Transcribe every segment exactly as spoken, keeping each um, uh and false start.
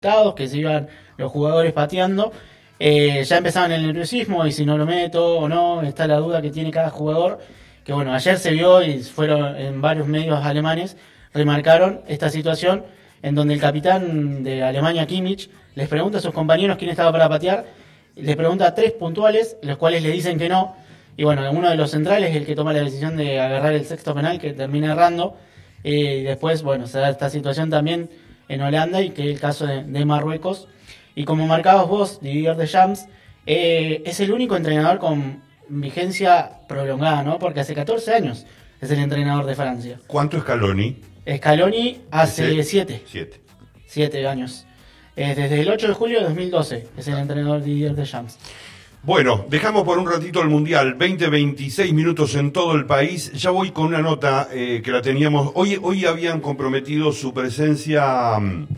que se iban los jugadores pateando, eh, ya empezaban el nerviosismo y si no lo meto o no, está la duda que tiene cada jugador, que bueno, ayer se vio y fueron en varios medios alemanes, remarcaron esta situación en donde el capitán de Alemania, Kimmich, les pregunta a sus compañeros quién estaba para patear, les pregunta a tres puntuales, los cuales le dicen que no, y bueno, uno de los centrales es el que toma la decisión de agarrar el sexto penal, que termina errando, eh, y después, bueno, se da esta situación también en Holanda, y que es el caso de, de Marruecos. Y como marcabas vos, Didier Deschamps, eh, es el único entrenador con vigencia prolongada, ¿no? Porque hace catorce años es el entrenador de Francia. ¿Cuánto es Scaloni? Scaloni hace siete. Siete. Siete años. Eh, desde el ocho de julio de dos mil doce es el entrenador Didier Deschamps. Bueno, dejamos por un ratito el Mundial, veinte, veintiséis minutos en todo el país. Ya voy con una nota eh, que la teníamos. Hoy, hoy habían comprometido su presencia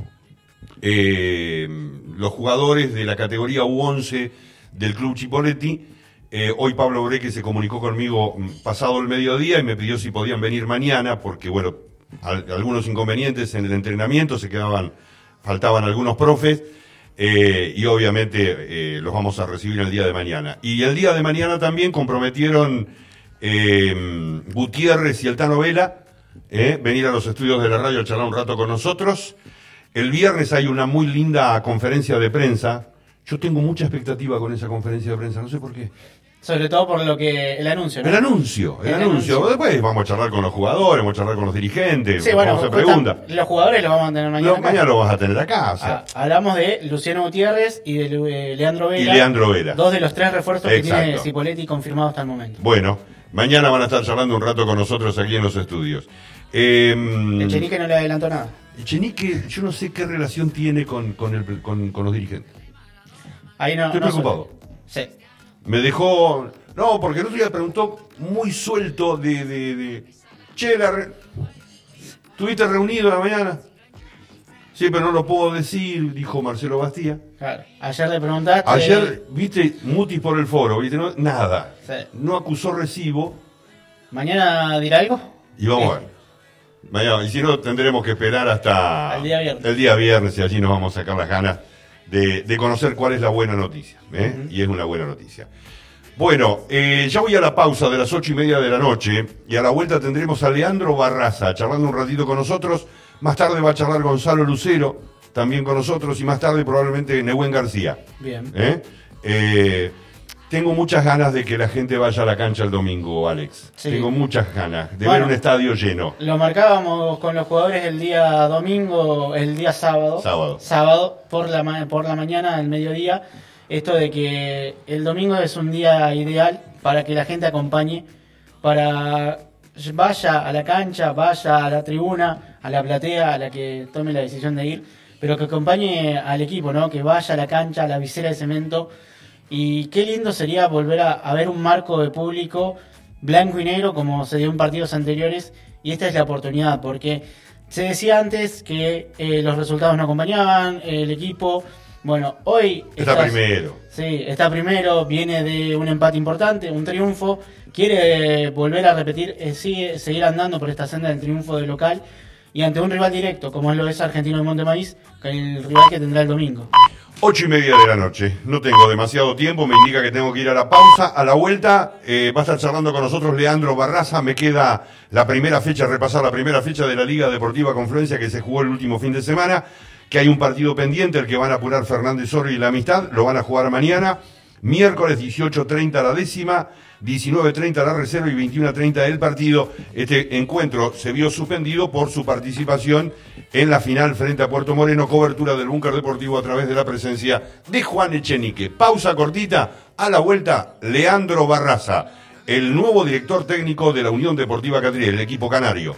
eh, los jugadores de la categoría U once del Club Chipoleti. Eh, hoy Pablo Breque se comunicó conmigo pasado el mediodía y me pidió si podían venir mañana, porque bueno, al, algunos inconvenientes en el entrenamiento, se quedaban, faltaban algunos profes. Eh, y obviamente eh, los vamos a recibir el día de mañana. Y el día de mañana también comprometieron eh, Gutiérrez y el Tano Vela eh, venir a los estudios de la radio a charlar un rato con nosotros. El viernes hay una muy linda conferencia de prensa. Yo tengo mucha expectativa con esa conferencia de prensa, no sé por qué. Sobre todo por lo que el anuncio, ¿no? El anuncio, el, el anuncio. anuncio. Después vamos a charlar con los jugadores, vamos a charlar con los dirigentes, sí, vamos bueno, a hacer preguntas. Los jugadores los vamos a tener mañana. No, mañana los vas a tener acá. O sea. ah, hablamos de Luciano Gutiérrez y de eh, Leandro Vela. Y Leandro Vela. Dos de los tres refuerzos Exacto. que tiene Cipolletti confirmados hasta el momento. Bueno, mañana van a estar charlando un rato con nosotros aquí en los estudios. Eh, Echenique no le adelantó nada. Echenique, yo no sé qué relación tiene con, con, el, con, con los dirigentes. Ahí no, Estoy no preocupado. Soy. Sí. Me dejó... No, porque el otro día preguntó muy suelto de... de, de che, la re... ¿estuviste reunido a la mañana? Sí, pero no lo puedo decir, dijo Marcelo Bastía. Claro. Ayer le preguntaste... Ayer, viste, mutis por el foro, viste, no, nada. Sí. No acusó recibo. ¿Mañana dirá algo? Y vamos sí. a ver. Mañana, y si no, tendremos que esperar hasta... El día viernes. El día viernes, y allí nos vamos a sacar las ganas de, de conocer cuál es la buena noticia. ¿eh? Uh-huh. Y es una buena noticia. Bueno, eh, ya voy a la pausa de las ocho y media de la noche y a la vuelta tendremos a Leandro Barraza charlando un ratito con nosotros. Más tarde va a charlar Gonzalo Lucero también con nosotros y más tarde probablemente Nehuen García. Bien. ¿Eh? Eh, tengo muchas ganas de que la gente vaya a la cancha el domingo, Alex. Sí. Tengo muchas ganas de bueno, ver un estadio lleno. Lo marcábamos con los jugadores el día domingo, el día sábado. Sábado. Sábado por la, ma- por la mañana, al mediodía. Esto de que el domingo es un día ideal para que la gente acompañe, para vaya a la cancha, vaya a la tribuna, a la platea, a la que tome la decisión de ir, pero que acompañe al equipo, ¿no? Que vaya a la cancha, a la visera de cemento. Y qué lindo sería volver a, a ver un marco de público blanco y negro como se dio en partidos anteriores, y esta es la oportunidad, porque se decía antes que eh, los resultados no acompañaban, el equipo... Bueno, hoy... Está estás, primero. Sí, está primero, viene de un empate importante, un triunfo, quiere volver a repetir, eh, sigue, seguir andando por esta senda del triunfo del local, y ante un rival directo, como es lo es Argentino de Montemaíz, el rival que tendrá el domingo. Ocho y media de la noche, no tengo demasiado tiempo, me indica que tengo que ir a la pausa. A la vuelta eh, va a estar charlando con nosotros Leandro Barraza. Me queda la primera fecha, repasar la primera fecha de la Liga Deportiva Confluencia que se jugó el último fin de semana, que hay un partido pendiente, el que van a apurar Fernández Oro y La Amistad, lo van a jugar mañana, miércoles dieciocho treinta la décima, diecinueve treinta la reserva y veintiuno treinta el partido. Este encuentro se vio suspendido por su participación en la final frente a Puerto Moreno, cobertura del Búnker Deportivo a través de la presencia de Juan Echenique. Pausa cortita, a la vuelta, Leandro Barraza, el nuevo director técnico de la Unión Deportiva Catriel, el equipo canario.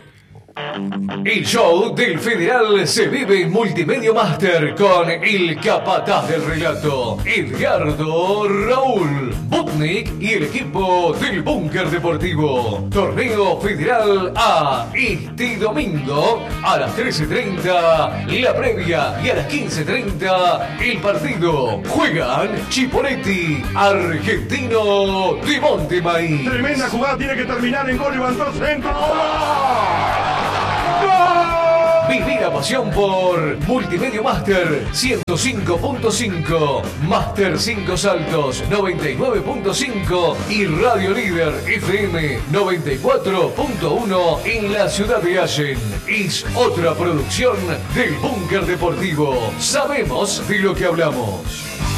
El show del Federal se vive en Multimedia Master con el capataz del relato, Edgardo Raúl Butnik y el equipo del Búnker Deportivo. Torneo Federal A este domingo a las trece treinta la previa y a las quince treinta el partido. Juegan Chipolletti, Argentino de Montemaíz. Tremenda jugada, tiene que terminar en gol, levantó centro. Viví la pasión por Multimedio Master ciento cinco punto cinco, Master cinco Saltos noventa y nueve punto cinco y Radio Líder F M noventa y cuatro punto uno en la ciudad de Allen. Es otra producción del Búnker Deportivo. Sabemos de lo que hablamos.